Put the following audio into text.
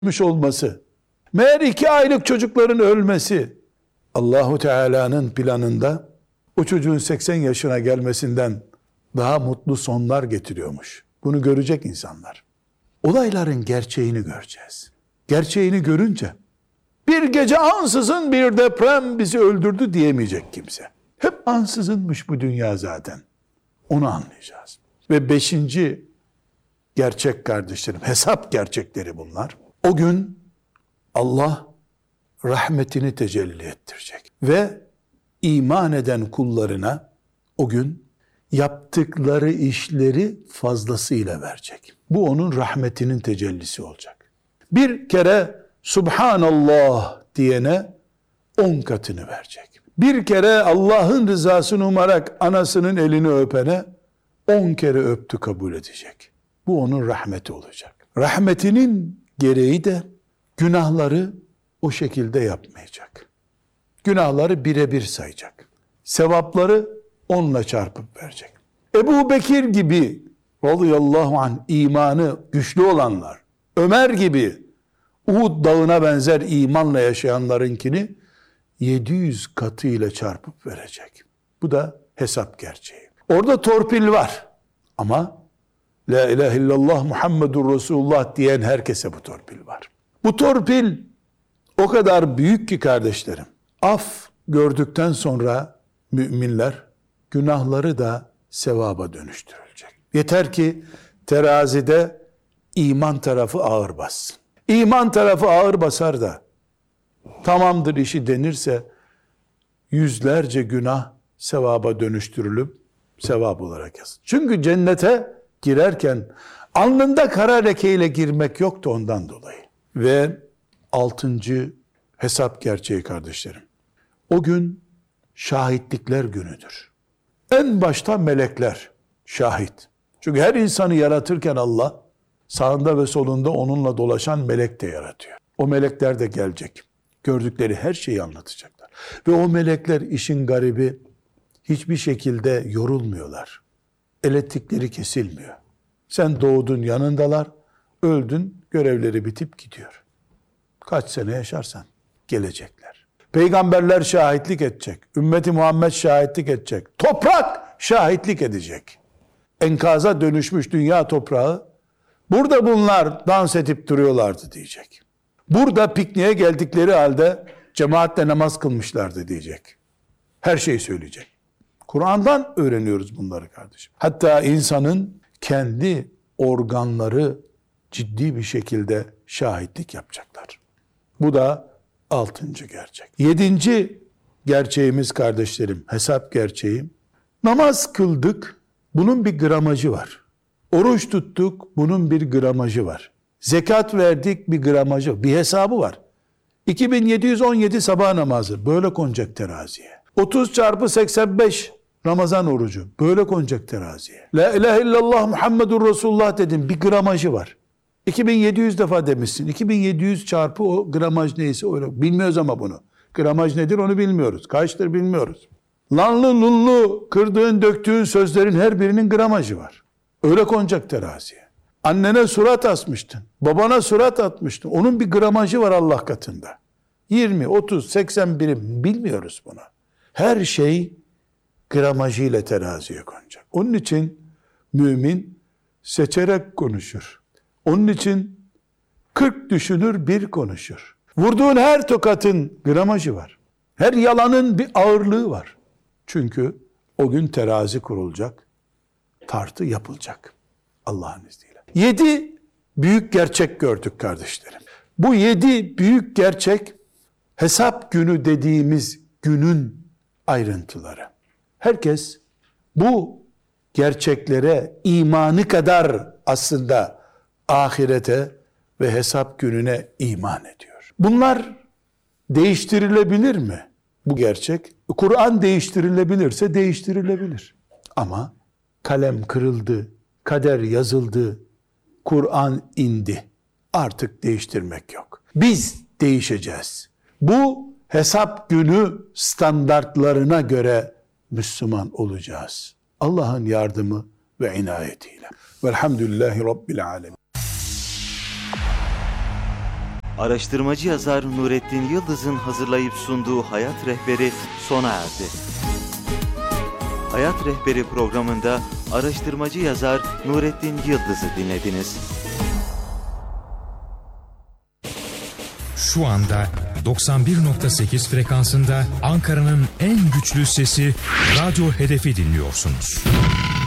olması, meğer 2 aylık çocukların ölmesi, Allahu Teala'nın planında o çocuğun 80 yaşına gelmesinden daha mutlu sonlar getiriyormuş. Bunu görecek insanlar. Olayların gerçeğini göreceğiz. Gerçeğini görünce bir gece ansızın bir deprem bizi öldürdü diyemeyecek kimse. Hep ansızınmış bu dünya zaten. Onu anlayacağız. Ve 5. gerçek kardeşlerim, hesap gerçekleri bunlar. O gün Allah rahmetini tecelli ettirecek. Ve iman eden kullarına o gün yaptıkları işleri fazlasıyla verecek. Bu onun rahmetinin tecellisi olacak. Bir kere Subhanallah diyene 10 katını verecek. Bir kere Allah'ın rızasını umarak anasının elini öpene 10 kere öptü kabul edecek. Bu onun rahmeti olacak. Rahmetinin gereği de günahları o şekilde yapmayacak. Günahları birebir sayacak. Sevapları 10'la çarpıp verecek. Ebu Bekir gibi radıyallahu anh imanı güçlü olanlar, Ömer gibi Uhud dağına benzer imanla yaşayanlarınkini 700 katıyla çarpıp verecek. Bu da hesap gerçeği. Orada torpil var ama La ilahe illallah Muhammedur Resulullah diyen herkese bu torpil var. Bu torpil o kadar büyük ki kardeşlerim, af gördükten sonra müminler günahları da sevaba dönüştürülecek. Yeter ki terazide iman tarafı ağır bassın. İman tarafı ağır basar da tamamdır işi denirse yüzlerce günah sevaba dönüştürülüp sevap olarak yazılır. Çünkü cennete girerken alnında kara lekeyle girmek yoktu ondan dolayı. Ve 6. hesap gerçeği kardeşlerim. O gün şahitlikler günüdür. En başta melekler şahit. Çünkü her insanı yaratırken Allah sağında ve solunda onunla dolaşan melek de yaratıyor. O melekler de gelecek. Gördükleri her şeyi anlatacaklar. Ve o melekler işin garibi hiçbir şekilde yorulmuyorlar. Elektrikleri kesilmiyor. Sen doğdun yanındalar, öldün görevleri bitip gidiyor. Kaç sene yaşarsan gelecekler. Peygamberler şahitlik edecek. Ümmeti Muhammed şahitlik edecek. Toprak şahitlik edecek. Enkaza dönüşmüş dünya toprağı, burada bunlar dans edip duruyorlardı diyecek. Burada pikniğe geldikleri halde cemaatle namaz kılmışlardı diyecek. Her şeyi söyleyecek. Kur'an'dan öğreniyoruz bunları kardeşim. Hatta insanın kendi organları ciddi bir şekilde şahitlik yapacaklar. Bu da 6. gerçek. 7. gerçeğimiz kardeşlerim, hesap gerçeği. Namaz kıldık, bunun bir gramajı var. Oruç tuttuk, bunun bir gramajı var. Zekat verdik, bir gramajı, bir hesabı var. 2717 sabah namazı, böyle konacak teraziye. 30 çarpı 85 Ramazan orucu, böyle konacak teraziye. La ilahe illallah Muhammedur Resulullah dedim, bir gramajı var. 2700 defa demişsin. 2700 çarpı o gramaj neyse öyle. Bilmiyoruz ama bunu. Gramaj nedir onu bilmiyoruz. Kaçtır bilmiyoruz. Lanlı lunlu kırdığın döktüğün sözlerin her birinin gramajı var. Öyle konacak teraziye. Annene surat asmıştın. Babana surat atmıştın. Onun bir gramajı var Allah katında. 20, 30, 80 birim bilmiyoruz bunu. Her şey gramajıyla teraziye konacak. Onun için mümin seçerek konuşur. Onun için 40 düşünür, bir konuşur. Vurduğun her tokatın gramajı var. Her yalanın bir ağırlığı var. Çünkü o gün terazi kurulacak, tartı yapılacak Allah'ın izniyle. 7 büyük gerçek gördük kardeşlerim. Bu 7 büyük gerçek hesap günü dediğimiz günün ayrıntıları. Herkes bu gerçeklere imanı kadar aslında ahirete ve hesap gününe iman ediyor. Bunlar değiştirilebilir mi? Bu gerçek. Kur'an değiştirilebilirse değiştirilebilir. Ama kalem kırıldı, kader yazıldı, Kur'an indi. Artık değiştirmek yok. Biz değişeceğiz. Bu hesap günü standartlarına göre Müslüman olacağız. Allah'ın yardımı ve inayetiyle. Velhamdülillahi Rabbil alemin. Araştırmacı yazar Nurettin Yıldız'ın hazırlayıp sunduğu Hayat Rehberi sona erdi. Hayat Rehberi programında araştırmacı yazar Nurettin Yıldız'ı dinlediniz. Şu anda 91.8 frekansında Ankara'nın en güçlü sesi Radyo Hedef'i dinliyorsunuz.